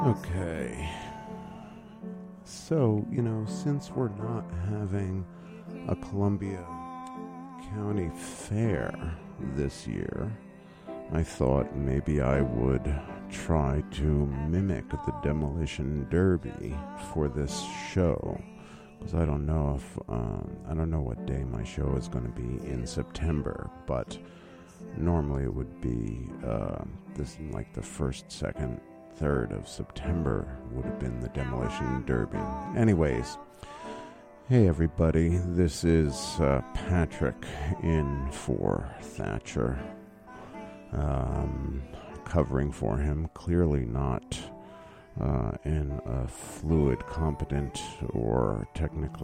Okay. So, since we're not having a Columbia County Fair this year, I thought maybe I would try to mimic the Demolition Derby for this show. Because I don't know what day my show is going to be in September, but normally it would be this like the first, second, 3rd of September would have been the Demolition Derby. Anyways, hey everybody, this is Patrick in for Thatcher, covering for him, clearly not in a fluid, competent, or technically